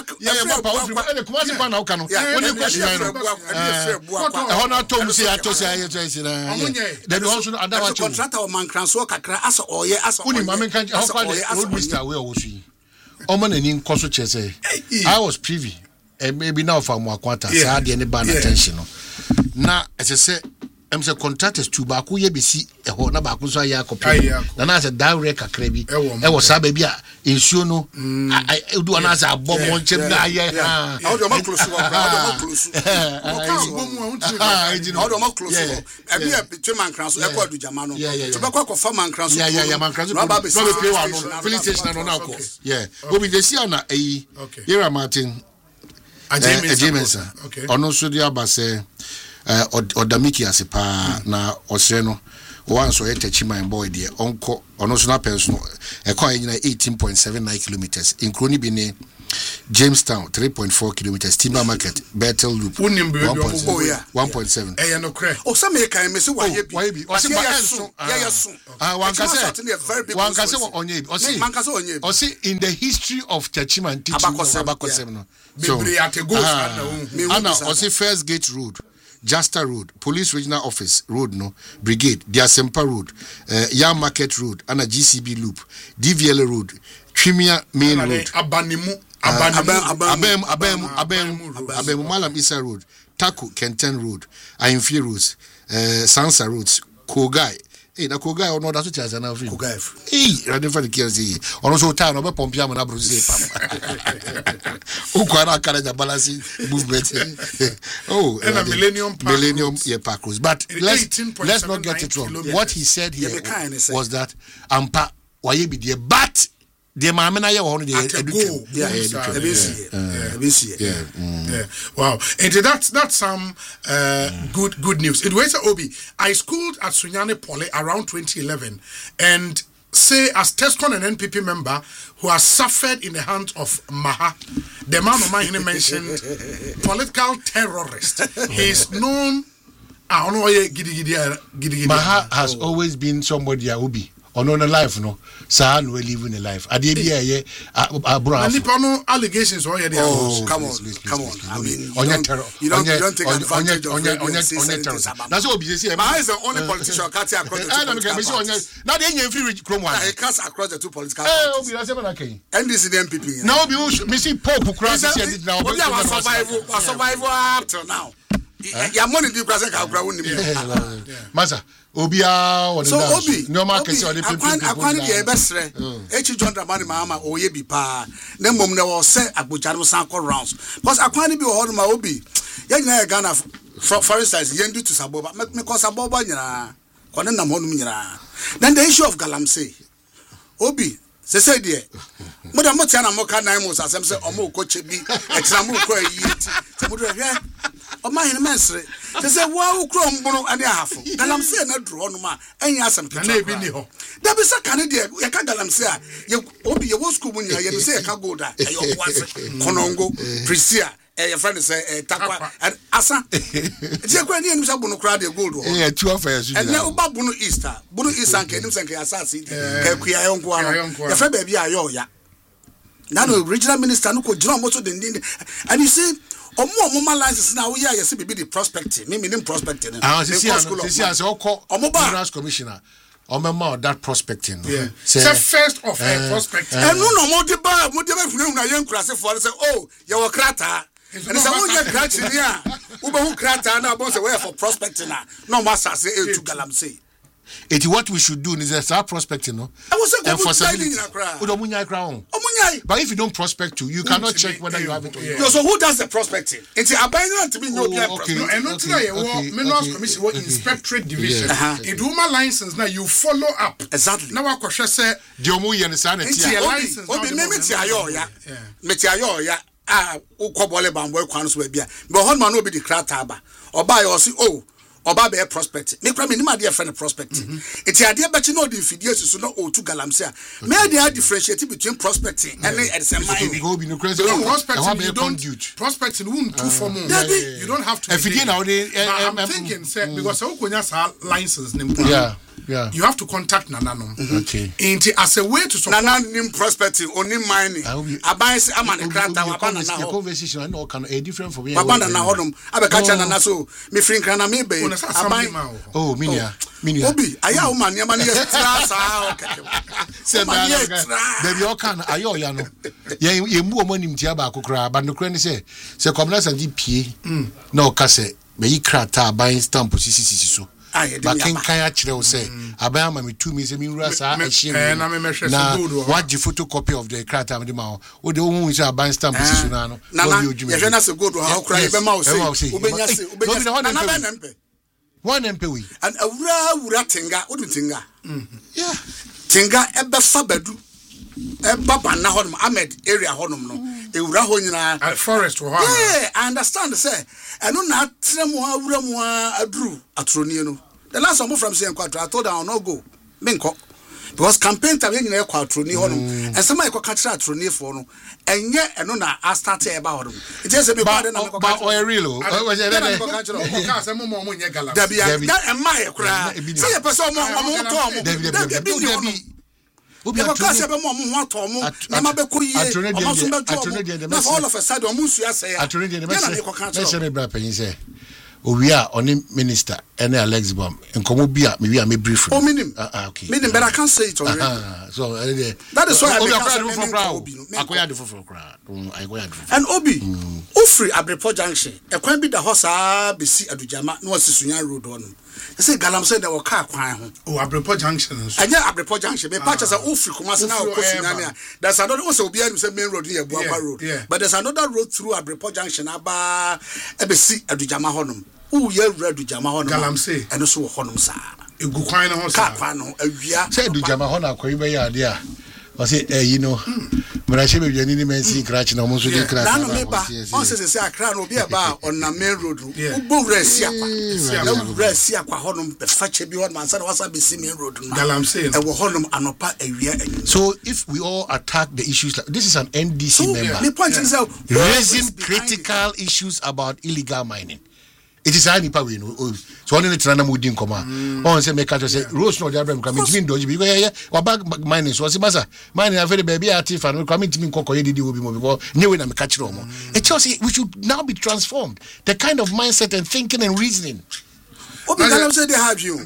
Honor told me, I told you, then also another contract of Mancranso Cacra, as or ye, as only Mamma can't Mr. Will see. Oman and in Kosuche, I was privy, and maybe now from Wakwata, I had any bad attention. Now, as I said, am say contractors to ba ko ye besi e ho na ba ko so ya akopɛ na na say direct kakra bi e wo sa ba bi a ensuo no do na say abɔ mo nchem na aye ha how do ma close how do ma close e bi e between man kran so e ko adujama no to be ko fa man kran so man kran so no be play one no filling station no na ko obi dey see na eyi Yera Martin Jameson ono so dia ba say odamiki asepa na osre no one so etachiman boy there onko ono so na person e kwa nyina 18.79 kilometers including bi ne Jamestown 3.4 kilometers Timber Market Bethel Loop 1.7 eh no kre o some e kan me se wa ye bi o se ba enso one can say onye bi o se in the history of Techiman teaching Abakosem no so ana o se First Gate Road Jasta Road, Police Regional Office Road no, Brigade, Diasempa Road, Yam Market Road, and a GCB Loop, DVL Road, Trimia Main Road, Abem Malam Isa Road, Taku Kenten Road, Ayinfi Roads, Sansa Roads, Kogai. Na Kogai ono da so chance na free. Kogai. Ready for the KZ. Ono so time no be pompia mo na bro say pam. O kwara karaja balance movement. Oh, and a Millennium Park Road. But let's not get it wrong. What he said here was that ampa waye bi there but the maame na ye wo no educate. Wow. And that's some good news. It was Obi. I schooled at Sunyani Poly around 2011 and say as Tescon and NPP member who has suffered in the hands of Maha, the man of mine mentioned political terrorist. He is known Maha has always been somebody Obi. On a life, no, San will live in a life. I did hear no allegations already. Oh, come on. I mean, you don't take advantage of that's what we say. Maha is the only politician cutting across the two political parties. Now they ain't free Chrome one. He cuts across the two political parties. And this is the MPP. Now, Missy Pope cross now. Survival up till now. Your money do present Masa Obia or so Obi no market so the people akwani dey besre echi John Dramani mama oye bi pa na mom na wo say Abuja no san rounds because akwani bi ho ma Obi ya nyina Ghana for instance yendu to Saboba me cause Saboba nyina kone nam honum nyina then the issue of Galamsey Obi say there mo da mo tia na mo ka 9 months asem say omo koche bi etira mo ko ayi ti mo do hwe o ma hin mensre say wa ukro mbunu ane ahafo Galamsey na duro no ma enya asem keto na ebi ni ho da be say kan there ye ka Galamsey a ye Obi ye wo school mu nya ye say ka gold a ye okwase konongo Prisia your friend say takwa asa je kwa ni enu sa bunu kra de gold ho eh 2 of years and na uba bunu Easter nke enu sanke asase ka kuya yonko ano your friend baby ayo ya na no regional minister no ko jira mo so den and you see omo license na wo ya yesi bibi the prospecting me nim prospecting see as okọ minerals commissioner omema that prospecting say first of prospecting and no mo de ba hunu na yen kurase for say oh you were krata and say won get krata ni a wo be hu krata na bo say we for prospecting na no mo say e to Galamsey. It what we should do is start prospecting, no? And for stability. But if you don't prospect to, you cannot check whether you have it or not. So who does the prospecting? It's abandoned to be no and not Minerals Commission Inspectorate Division. In Duma license now you follow up. Exactly. Now I question say Diomu understand it. License. Obi me ayo ya. Ukobole bambo kwan so bia. But hon man no be the crata ba. Oba yo say oh Oba be prospect. Me kra me ni ma de friend prospect. Eti ade be no de fidie so no o to Galamsey. Me dey differentiate between prospecting and the same mind. Go be no crazy. Prospecting you don't prospecting won two for more. You don't have to. Fidie now I'm thinking say because so konya sa license nim. Yeah. You have to contact Nananom. Okay. As a way to support Nananom prospecting only mining. Abai say amane krata wabana na. The conversation I know can a different for me. Wabana na hodom. Abeka cha na so me free krana me be. Oh, Minia. Obi, aya o man yama ni extra sa okay. Say baby o kan ayo ya no. Ye mu o manim tia ba akokra, but no kra ni say community and pie. Na o ka say me yi krata abai stamp sisi so. bakenkan akyerɛ wo sɛ aban ma me tumi sɛ menwura saa ahyia na wagye photocopy of the krataa mede ma wo wode wohu sɛ aban stamp si so no ano yɛhwɛ na sɛ gold ha wokora yɛbɛma wo sɛ wobɛnya sɛ nana bɛ na mpɛ one MP we and awura tinga wode tinga tinga ɛbɛfa badu ɛba na hɔnom Ahmed area hɔnom no ewura hɔ nyinaa forest hɔ I understand say ɛno na atrɛ mu awura mu aduru atronie no the last time from say enkwatro I told her I will not go menkɔ because campaign time nyinaa ɛkɔ atronie hɔnom and some ɛkɔ ka kyerɛ atronie fo no ɛnyɛ ɛno na I start ɛba hɔnom it is me kwa de na mekɔ ka ba o real o ka sɛ mo nyɛ gala da bia that am my kra say your person mo to mo Obi akase be mo ho ato mo na ma be ko yie o so be jo na all of a sudden o mu nsu asɛ ya na me ko ka kyerɛ me bra panyin sɛ owi a oni minister ene Alex Bom enkomo bi a me wi a me brief o minim okay minim but I can't say it already so that is why Obi akoya de foforo kra akoya de foforo and Obi ofri Abrepo junction ekwan bi da hɔ saa besi Adujama na wasisunya road on say Galamsey there were car kwan ho oh Abrepo junction so anya Abrepo junction me patch as ofri Kumasi na okosunya there's another one say obi anu say main road near Buakwa road but there's another road through Abrepo junction aba ebesi Adujama honom ye redu jama hono Galamsey eno so hono sa egu kwan no ho sa ka kwan no awia say du jama hono akoyi be ya ade a o say you know mra she be biani ni mensi krachi na mo so de krachi na no me ba on say akra no obi e ba on na main road ubo wura si akwa na wura si akwa hono be fache bi hono ansa na wasa be si main road no Galamsey e wo hono anopa awia anyi so if we all attack the issues like this is an NDC member me point is raising critical issues about illegal mining. It is any power, you know. So only the Trana Mudin Coma. On say make say Rose no Jabram coming to me, doji because or back mining so massa. Mining a very baby artif and coming to me Coco will be more new when I'm catch Romo. It tells you we should now be transformed. The kind of mindset and thinking and reasoning. Obi Galamsey they have you.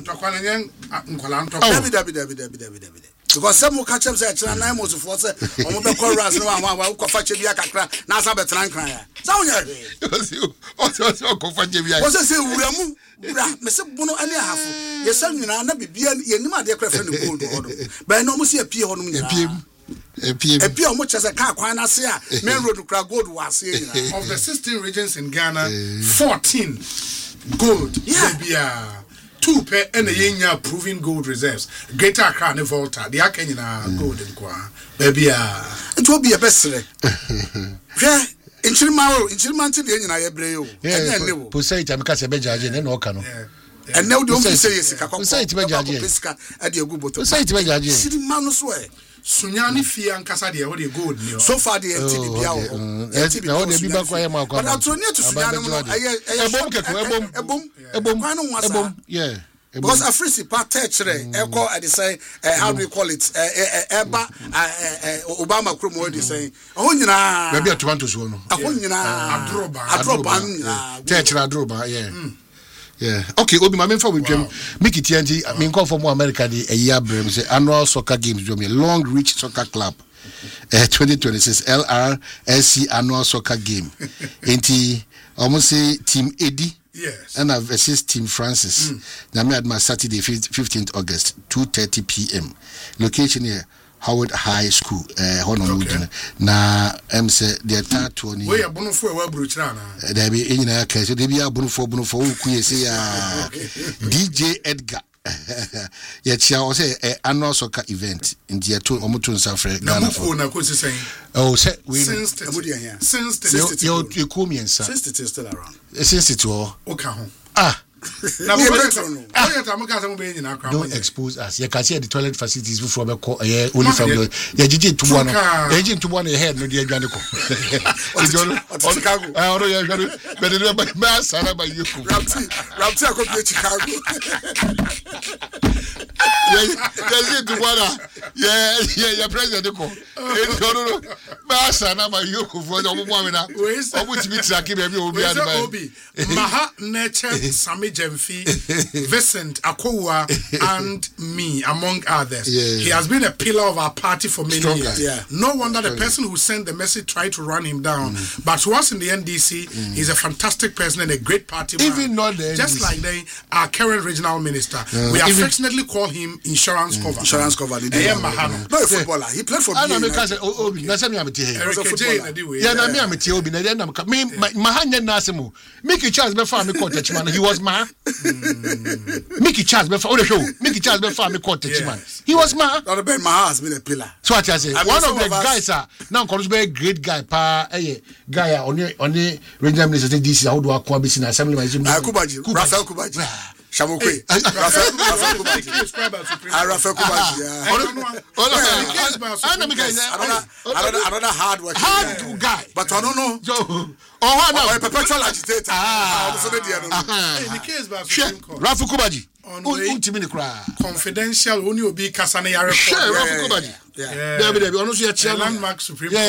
Because some will catch them say nine months for say omo be call ras no wa ko fa chebia kakra na asa betran kran ya sa wonya o ko fa chebia o say wuramu wura me se bunu ani ahafo ye sa nyina na bibia ye nim ade kra fa ne gold hodo ba no mo se apie hono nyina apie omo chese ka kwan na se a main road kra gold wa se nyina of the 16 regions in Ghana 14 gold yeah 2 per and yenya proving gold reserves. Greater Accra and Volta. The Akenya gold in Kwa. Baby, it will be a best. Yeah, in Chilmanti, the Indian Abreu. Yeah, Pusay, I'm Casa Bejaji, and Okano. And now don't say it's a Bejaji at your good boat. Say it's Bejaji. City Manus way. Sunyani Fia and Casadia, what you good. So far, the NTB. But I'm too near to Sunyani. Yeah. Because Afrisi Patechere, Echo, I say, how do you call it? Eba, Obama Krumo, they say, oh, you know, maybe a Toronto zone. Adroba, Adroba, yeah. Yeah. Okay, Obi ma menfa with Jim. Make it TNT. I mean call for more America the a year brem say annual soccer games do me Long Reach Soccer Club. 2026 LRSC annual soccer game. Enti almost say team Eddie. Yes. And versus Team Francis. Now me at my Saturday 15th August 2:30 p.m. Location here Howard High School, Honolulu. Na say the attack to we are bonfo we bruchana. There be in a case, there be a bonfo ku say DJ Edgar. Yet she was say annual soccer event in the two Omutun Safre Ghana. Oh, say we since you come in, sir. Since it is still around. Since it all. Okay. Don't expose us. You can see the toilet facilities from only from the Jiji to one. Agent to one ahead, no dear Janico. Chicago. I don't know, but the mass by you. Rapti, Chicago. Yes, to one. Yeah, president ko. No. Basa na ma yoko for the woman na. Obu ti bi traki be bi obi Obi. Maha Nature Sami Jemfi, Vincent Akowa and me among others. He has been a pillar of our party for many years. Yeah. No wonder the person who sent the message tried to run him down. But once in the NDC, he's a fantastic person and a great party man. Even not the just like our current regional minister. We affectionately call him Insurance Cover. Insurance Cover. Mahano. No, a footballer. He played for BA. I make us Obi. Na say me am tie. Yeah, na me am tie Obi. Na dem me Mahanya na asemo. Mickey Charles be fa me court man. He was ma. Mickey Charles be fa o the show. Mickey Charles be fa me court man. He was ma. Not Ben Maha has been a pillar. So what I say, one of the guys now comes be a great guy pa guy on the regional minister DC how do I come be seen assembly Kubaji. Rafael Kubaji. Shamokwe. Rafael Kubaji. Rafael Kubaji. Another hard working guy. But I don't know. A perpetual agitator. Rafael Kubaji. Confidential only will be Kasane Yare. Rafael Kubaji. Yeah. Landmark Supreme Court.